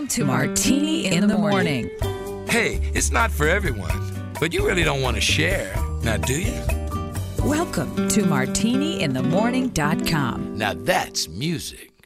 to Martini in the Morning. Hey, it's not for everyone, but you really don't want to share, now do you? Welcome to MartiniInTheMorning.com. Now that's music.